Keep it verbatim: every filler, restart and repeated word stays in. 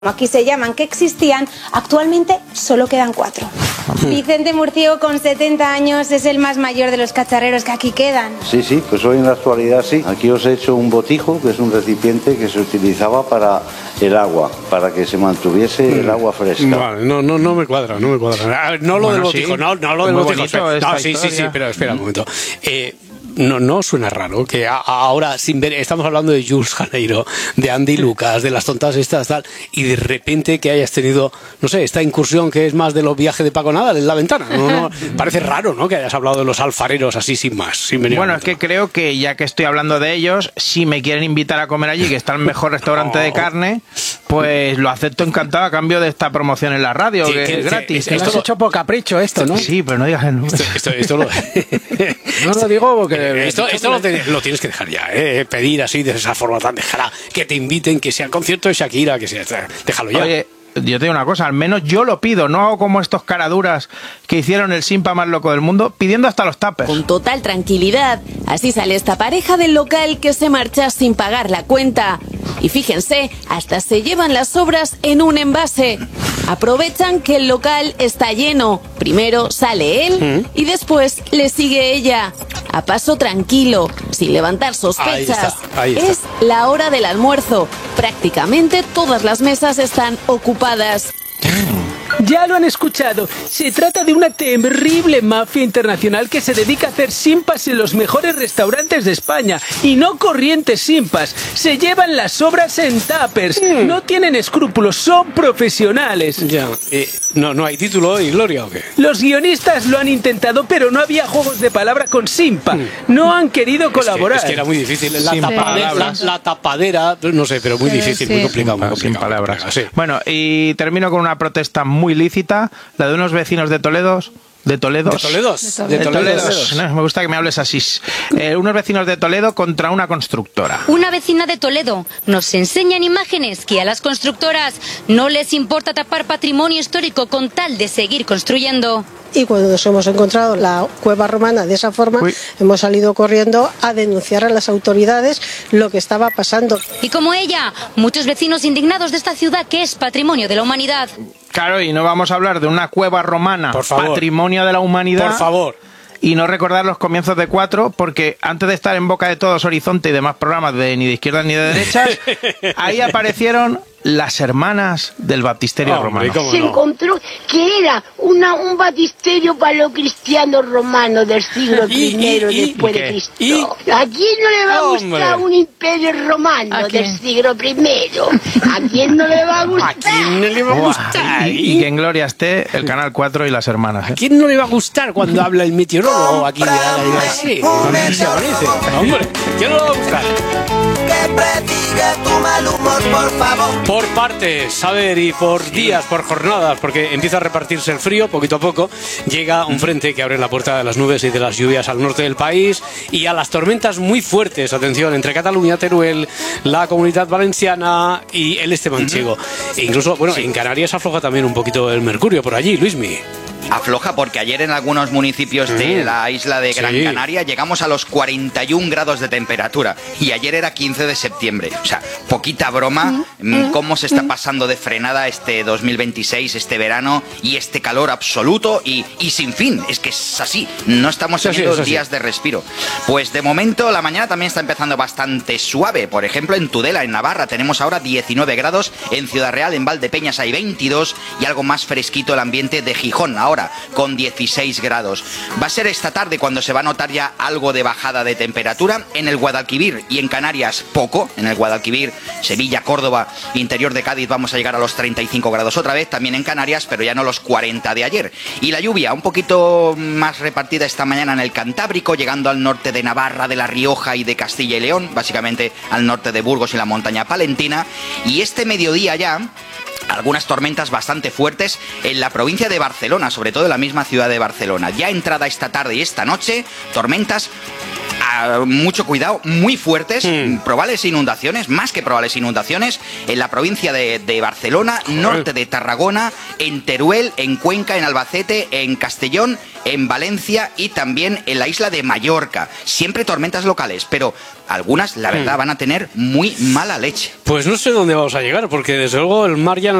aquí se llaman, que existían, actualmente solo quedan cuatro. Vicente Murciego, con setenta años, es el más mayor de los cacharreros que aquí quedan. Sí, sí, pues hoy en la actualidad sí. Aquí os he hecho un botijo, que es un recipiente que se utilizaba para el agua, para que se mantuviese el agua fresca. Vale, no, no, no me cuadra, no me cuadra. A ver, no lo Bueno, del botijo, sí. no, no lo del Muy botijo. bonito Espera, no, esta sí, sí, sí, historia. pero espera un momento. Eh, No, no suena raro que a, ahora, sin ver, estamos hablando de Jules Janeiro, de Andy Lucas, de las tontas estas, tal, y de repente que hayas tenido, no sé, esta incursión que es más de los viajes de Paco Nadal en la ventana. No, no, parece raro, ¿no?, que hayas hablado de los alfareros así sin más, sin venir. Bueno, es que creo que ya que estoy hablando de ellos, si me quieren invitar a comer allí, que está el mejor restaurante Oh. de carne, pues lo acepto encantado a cambio de esta promoción en la radio, Sí, que que- es gratis. que- Lo has hecho por capricho esto, ¿no? Sí, pero no digas el nombre. Esto, esto, esto lo, No lo digo porque... esto, esto lo, te- lo tienes que dejar ya, ¿eh? Pedir así de esa forma tan dejada, que te inviten, que sea el concierto de Shakira, que sea, déjalo ya. Oye, yo te digo una cosa, al menos yo lo pido, no hago como estos caraduras que hicieron el simpa más loco del mundo, pidiendo hasta los tuppers. Con total tranquilidad, así sale esta pareja del local que se marcha sin pagar la cuenta. Y fíjense, hasta se llevan las sobras en un envase. Aprovechan que el local está lleno. Primero sale él y después le sigue ella. A paso tranquilo, sin levantar sospechas. Ahí está, ahí está. Es la hora del almuerzo. Prácticamente todas las mesas están ocupadas. Ya lo han escuchado. Se trata de una terrible mafia internacional que se dedica a hacer simpas en los mejores restaurantes de España. Y no corrientes simpas. Se llevan las sobras en tuppers. No tienen escrúpulos, son profesionales. Ya. Eh, no, no hay título y gloria, ¿o qué? Los guionistas lo han intentado, pero no había juegos de palabra con simpa. No han querido colaborar. Es que, es que era muy difícil. La, Sin tapadera, la, palabras. la tapadera, no sé, pero muy Pero difícil, sí. muy complicado, muy Sin complicado. palabras. Sí. Bueno, y termino con una protesta muy lícita, la de unos vecinos de Toledo. De Toledo. ¿De Toledos? De De Toledo. Toledo. No, me gusta que me hables así. Eh, unos vecinos de Toledo contra una constructora. Una vecina de Toledo nos enseñan imágenes que a las constructoras no les importa tapar patrimonio histórico con tal de seguir construyendo. Y cuando nos hemos encontrado la cueva romana de esa forma, Uy. hemos salido corriendo a denunciar a las autoridades lo que estaba pasando. Y como ella, muchos vecinos indignados de esta ciudad que es patrimonio de la humanidad. Claro, y no vamos a hablar de una cueva romana, Por favor. patrimonio de la humanidad. Por favor. Y no recordar los comienzos de Cuatro, porque antes de estar en boca de todos Horizonte y demás programas de ni de izquierdas ni de derechas, ahí aparecieron las hermanas del baptisterio Hombre, romano. ¿cómo Se no? encontró que era una, un baptisterio paleocristiano romano del siglo Y- y- primero y- después ¿y de qué? Cristo. y- ¿A quién no le va a Hombre. gustar un imperio romano ¿A quién? del siglo primero? ¿A quién no le va a gustar? ¿A quién no le va a Buah, gustar? y, y que en gloria esté el Canal cuatro y las hermanas. ¿eh? ¿A quién no le va a gustar cuando habla el meteorólogo aquí de la realidad? Sí, se amanece. Hombre, ¿quién no le va a gustar? Que predigue tu mal humor, por favor. Por partes, a ver, y por días, por jornadas, porque empieza a repartirse el frío poquito a poco. Llega un frente que abre la puerta de las nubes y de las lluvias al norte del país y a las tormentas muy fuertes, atención, entre Cataluña, Teruel, la Comunidad Valenciana y el este manchego. E incluso, bueno, en Canarias afloja también un poquito el mercurio por allí, Luismi. Afloja porque ayer en algunos municipios de la isla de Gran Sí. Canaria llegamos a los cuarenta y un grados de temperatura y ayer era quince de septiembre. O sea, poquita broma mm, cómo se está pasando de frenada este dos mil veintiséis, este verano y este calor absoluto y, y sin fin. Es que es así, no estamos Sí, sí, teniendo es así. días de respiro. Pues de momento la mañana también está empezando bastante suave. Por ejemplo, en Tudela, en Navarra, tenemos ahora diecinueve grados. En Ciudad Real, en Valdepeñas, hay veintidós y algo más fresquito el ambiente de Gijón ahora, con dieciséis grados. Va a ser esta tarde cuando se va a notar ya algo de bajada de temperatura. En el Guadalquivir y en Canarias, poco. En el Guadalquivir, Sevilla, Córdoba, interior de Cádiz, vamos a llegar a los treinta y cinco grados otra vez. También en Canarias, pero ya no los cuarenta de ayer. Y la lluvia, un poquito más repartida esta mañana en el Cantábrico, llegando al norte de Navarra, de La Rioja y de Castilla y León, básicamente al norte de Burgos y la montaña palentina. Y este mediodía ya, algunas tormentas bastante fuertes en la provincia de Barcelona, sobre todo en la misma ciudad de Barcelona. Ya entrada esta tarde y esta noche, tormentas a, mucho cuidado, muy fuertes, Mm. probables inundaciones, más que probables inundaciones, en la provincia de, de Barcelona, norte de Tarragona, en Teruel, en Cuenca, en Albacete, en Castellón, en Valencia y también en la isla de Mallorca. Siempre tormentas locales, pero algunas, la verdad, van a tener muy mala leche. Pues no sé dónde vamos a llegar, porque desde luego el mar ya no